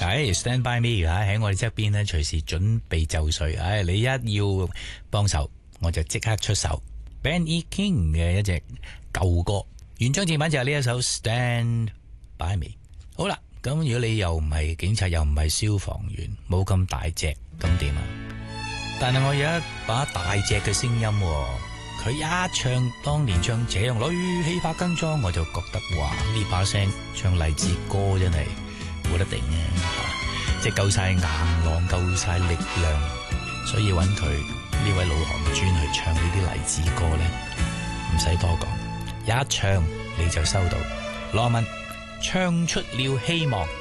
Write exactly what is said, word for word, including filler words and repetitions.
係 Stand by me 吓，喺我哋側邊咧，隨時準備就緒。唉，你一要幫手，我就即刻出手。Benny King 嘅一隻舊歌，原唱正版就係呢一首 Stand by me。好啦，咁如果你又唔係警察，又唔係消防員，冇咁大隻，咁點啊？但係我有一把大隻嘅聲音，佢一唱當年唱這樣女氣魄更壯，我就覺得哇，呢把聲唱勵志歌真係冇得頂啊！即係夠晒硬朗，夠晒力量，所以揾佢呢位老行專去唱呢啲勵志歌呢，唔使多講，一唱你就收到。羅文唱出了希望。